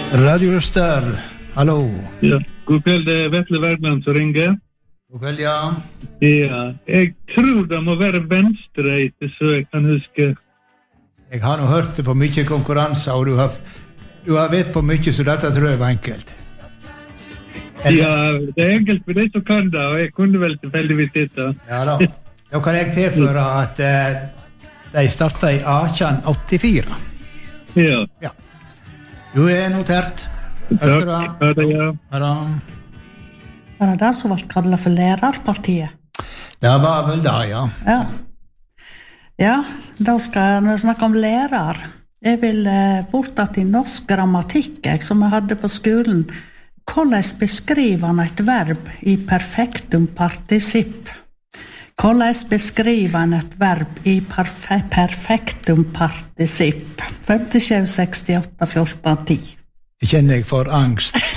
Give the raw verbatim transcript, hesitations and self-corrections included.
Radio Øster, hallo. Ja, god kveld, det er Vetle Wergeland som ringer. God kveld, ja. Ja, jeg tror det må være venstreite, så jeg kan huske. Jeg har nå hørt det på mye konkurranser, og du har, du har vet på mye, så dette tror jeg var enkelt. Eller? Ja, det er enkelt for deg som kan det, og jeg kunne vel tilfeldigvis dette. Ja da. Da kan jeg tilføre at eh, de startet i atten åttifire. Ja. Ja. Du er notert. Takk, ha det, ja. Ha det. Var det det som var kallet for lærerpartiet? Det var vel det, ja. Ja. Ja, da skal jeg snakke om lærer. Jeg vil eh, bort til norsk grammatikk, jeg, som jeg hadde på skolen. Hvordan beskriver han et verb i perfektum participp? Hvordan beskriver han et verb i perfe perfektum participp? femtisju sekstiåtte fjorten ti. Jeg kjenner jeg for angst.